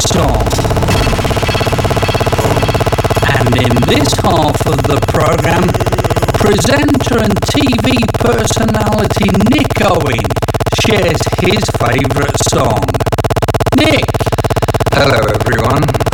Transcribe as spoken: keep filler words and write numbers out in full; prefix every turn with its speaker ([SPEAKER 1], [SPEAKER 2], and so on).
[SPEAKER 1] song. And in this half of the programme, presenter and T V personality Nick Owen shares his favourite song. Nick!
[SPEAKER 2] Hello everyone.